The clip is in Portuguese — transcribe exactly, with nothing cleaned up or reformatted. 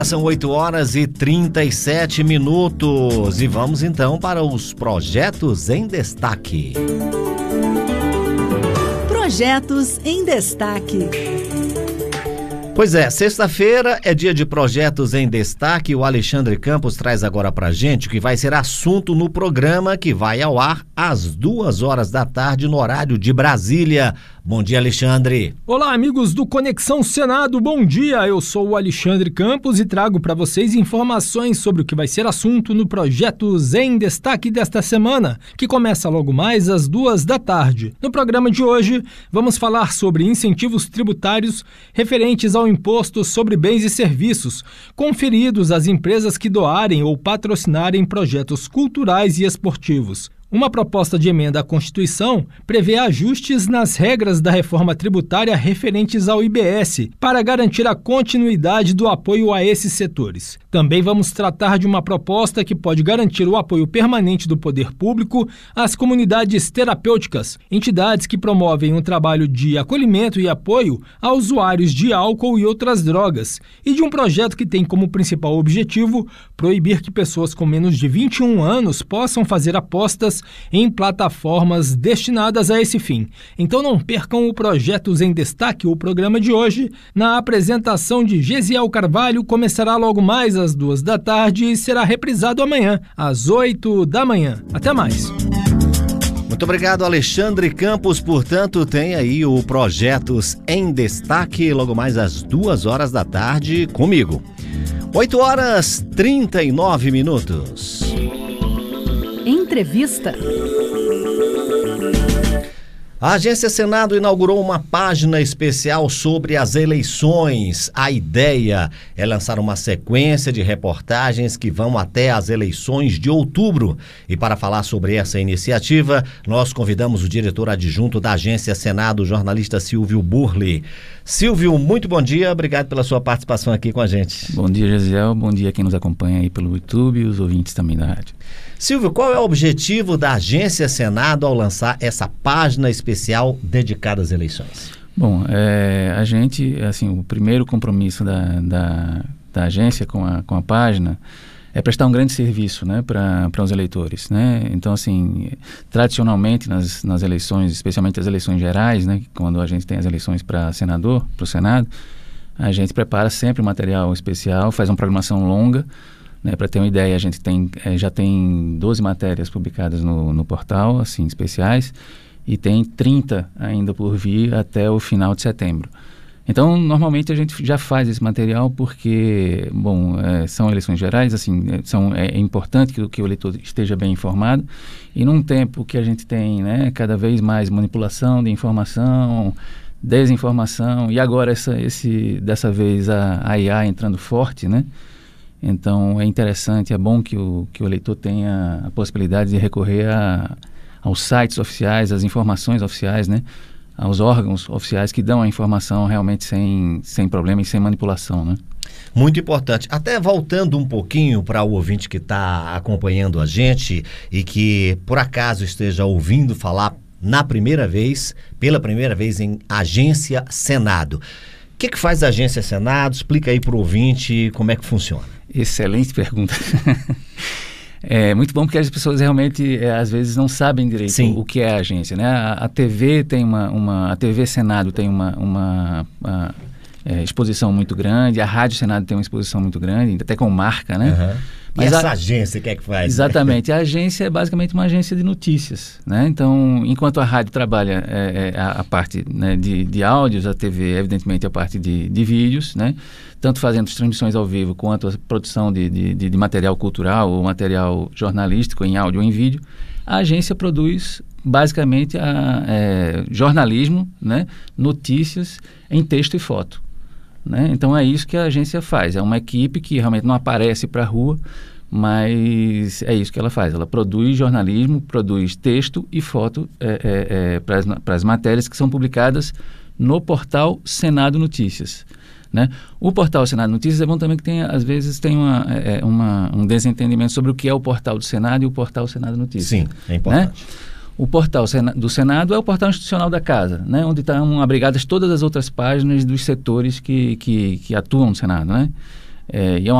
São oito horas e trinta e sete minutos e vamos então para os projetos em destaque. Projetos em destaque. Pois é, sexta-feira é dia de projetos em destaque. O Alexandre Campos traz agora pra gente o que vai ser assunto no programa que vai ao ar às duas horas da tarde no horário de Brasília. Bom dia, Alexandre. Olá, amigos do Conexão Senado, bom dia. Eu sou o Alexandre Campos e trago para vocês informações sobre o que vai ser assunto no Projetos em Destaque desta semana, que começa logo mais às duas da tarde. No programa de hoje, vamos falar sobre incentivos tributários referentes ao imposto sobre bens e serviços, conferidos às empresas que doarem ou patrocinarem projetos culturais e esportivos. Uma proposta de emenda à Constituição prevê ajustes nas regras da reforma tributária referentes ao I B S para garantir a continuidade do apoio a esses setores. Também vamos tratar de uma proposta que pode garantir o apoio permanente do poder público às comunidades terapêuticas, entidades que promovem um trabalho de acolhimento e apoio a usuários de álcool e outras drogas, e de um projeto que tem como principal objetivo proibir que pessoas com menos de vinte e um anos possam fazer apostas em plataformas destinadas a esse fim. Então não percam o Projetos em Destaque, o programa de hoje, na apresentação de Gesiel Carvalho, começará logo mais às duas da tarde e será reprisado amanhã, às oito da manhã. Até mais! Muito obrigado, Alexandre Campos. Portanto, tem aí o Projetos em Destaque, logo mais às duas horas da tarde, comigo. oito horas e trinta e nove minutos. Entrevista. A Agência Senado inaugurou uma página especial sobre as eleições. A ideia é lançar uma sequência de reportagens que vão até as eleições de outubro. E para falar sobre essa iniciativa, nós convidamos o diretor adjunto da Agência Senado, o jornalista Silvio Burli. Silvio, muito bom dia, obrigado pela sua participação aqui com a gente. Bom dia, Gesiel, bom dia a quem nos acompanha aí pelo YouTube e os ouvintes também da rádio. Silvio, qual é o objetivo da Agência Senado ao lançar essa página especial dedicada às eleições? Bom, é, a gente, assim, o primeiro compromisso da, da, da agência com a, com a página é prestar um grande serviço, né, para os eleitores, né? Então, assim, tradicionalmente nas, nas eleições, especialmente as eleições gerais, né, quando a gente tem as eleições para senador, para o Senado, a gente prepara sempre um material especial, faz uma programação longa. Né, para ter uma ideia, a gente tem, é, já tem doze matérias publicadas no, no portal, assim, especiais, e tem trinta ainda por vir até o final de setembro. Então, normalmente a gente já faz esse material porque, bom, é, são eleições gerais, assim, é, são, é, é importante que, que o eleitor esteja bem informado, e num tempo que a gente tem, né, cada vez mais manipulação de informação, desinformação, e agora essa, esse, dessa vez a, a I A entrando forte, né? Então, é interessante, é bom que o, que o eleitor tenha a possibilidade de recorrer a, aos sites oficiais, às informações oficiais, né? Aos órgãos oficiais que dão a informação realmente sem, sem problema e sem manipulação, né? Muito importante. Até voltando um pouquinho para o ouvinte que está acompanhando a gente e que, por acaso, esteja ouvindo falar na primeira vez, pela primeira vez em Agência Senado. O que, que faz a Agência Senado? Explica aí para o ouvinte como é que funciona. Excelente pergunta. É muito bom porque as pessoas realmente, é, às vezes, não sabem direito o, o que é a agência, né? A, a T V tem uma, uma... A T V Senado tem uma... uma, uma é, exposição muito grande, a Rádio Senado tem uma exposição muito grande, até com marca, né? Uhum. Mas e essa a, agência, o que é que faz? Exatamente. A agência é basicamente uma agência de notícias, né? Então, enquanto a rádio trabalha é, é, a, a parte, né, de, de áudios, a T V, evidentemente, a parte de, de vídeos, né? Tanto fazendo transmissões ao vivo quanto a produção de, de, de, de material cultural ou material jornalístico em áudio ou em vídeo, a agência produz basicamente a, é, jornalismo, né? Notícias em texto e foto. Né? Então é isso que a agência faz, é uma equipe que realmente não aparece para a rua, mas é isso que ela faz, ela produz jornalismo, produz texto e foto é, é, é, para as matérias que são publicadas no portal Senado Notícias. Né? O portal Senado Notícias é bom também que tem, às vezes tem uma, é, uma, um desentendimento sobre o que é o portal do Senado e o portal Senado Notícias. Sim, é importante. Né? O portal do Senado é o portal institucional da Casa, né? Onde estão abrigadas todas as outras páginas dos setores que, que, que atuam no Senado, né? É, e é uma